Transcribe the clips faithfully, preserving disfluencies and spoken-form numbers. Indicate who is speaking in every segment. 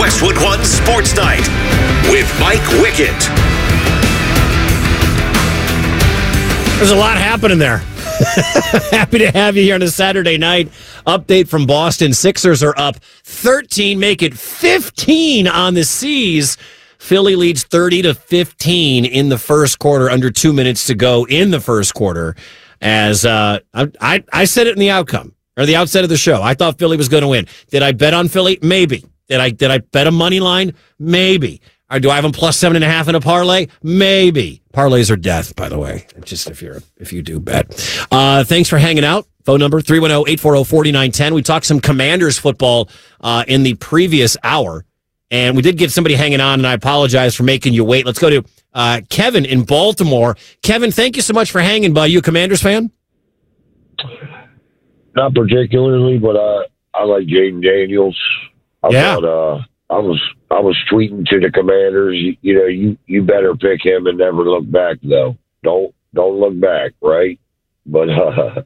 Speaker 1: Westwood One Sports Night with Mike Wickett.
Speaker 2: There's a lot happening there. Happy to have you here on a Saturday night. Update from Boston. Sixers are up thirteen, make it fifteen on the C's. Philly leads thirty to fifteen in the first quarter, under two minutes to go in the first quarter. As uh, I, I, I said it in the outcome, or the outset of the show. I thought Philly was going to win. Did I bet on Philly? Maybe. Did I did I bet a money line? Maybe. Or do I have them plus seven and a half in a parlay? Maybe. Parlays are death, by the way. Just if you're if you do bet. Uh, thanks for hanging out. Phone number three one zero, eight four zero, four nine one zero. We talked some Commanders football uh, in the previous hour, and we did get somebody hanging on, and I apologize for making you wait. Let's go to uh, Kevin in Baltimore. Kevin, thank you so much for hanging by. You a Commanders fan?
Speaker 3: Not particularly, but uh, I like Jaden Daniels. I
Speaker 2: yeah.
Speaker 3: Thought, uh, I was I was tweeting to the Commanders. You, you know, you, you better pick him and never look back, though. Don't don't look back, right? But uh,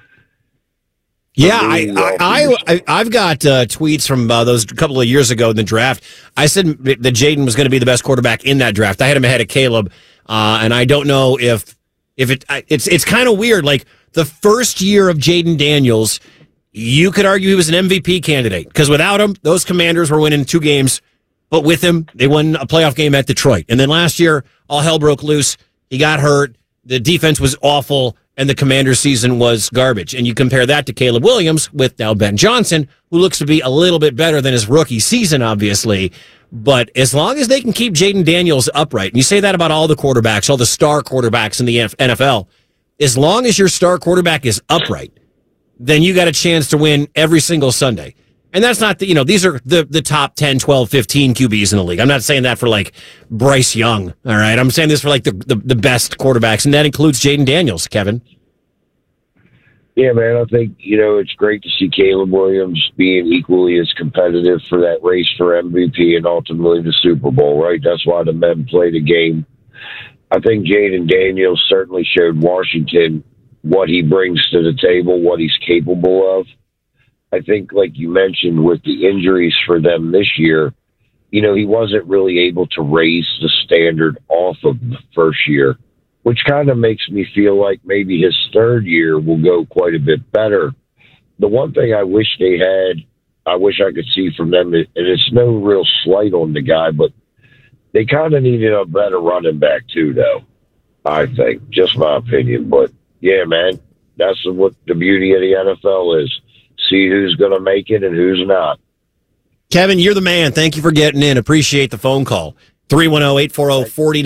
Speaker 2: yeah, I, I, I, I I've got uh, tweets from uh, those couple of years ago in the draft. I said that Jaden was going to be the best quarterback in that draft. I had him ahead of Caleb, uh, and I don't know if if it it's it's kind of weird. Like the first year of Jaden Daniels, you could argue he was an M V P candidate because without him, those Commanders were winning two games. But with him, they won a playoff game at Detroit. And then last year, all hell broke loose. He got hurt. The defense was awful, and the Commanders' season was garbage. And you compare that to Caleb Williams with now Ben Johnson, who looks to be a little bit better than his rookie season, obviously. But as long as they can keep Jaden Daniels upright, and you say that about all the quarterbacks, all the star quarterbacks in the N F L, as long as your star quarterback is upright, then you got a chance to win every single Sunday. And that's not the, you know, these are the, the top ten, twelve, fifteen Q Bs in the league. I'm not saying that for like Bryce Young. All right. I'm saying this for like the, the, the best quarterbacks. And that includes Jaden Daniels, Kevin.
Speaker 3: Yeah, man. I think, you know, it's great to see Caleb Williams being equally as competitive for that race for M V P and ultimately the Super Bowl, right? That's why the men play the game. I think Jaden Daniels certainly showed Washington what he brings to the table, what he's capable of. I think, like you mentioned, with the injuries for them this year, you know, he wasn't really able to raise the standard off of the first year, which kind of makes me feel like maybe his third year will go quite a bit better. The one thing I wish they had, I wish I could see from them, and it's no real slight on the guy, but they kind of needed a better running back too, though, I think. Just my opinion. But, yeah, man, that's what the beauty of the N F L is. See who's going to make it and who's not.
Speaker 2: Kevin, you're the man. Thank you for getting in. Appreciate the phone call. three one zero, eight four zero, four nine